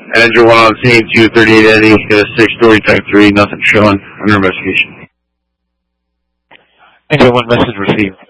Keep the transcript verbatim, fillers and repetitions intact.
Andrew one on scene, two thirty-eight Eddie, hit a six-story type three, nothing showing, under investigation. Andrew one, message received.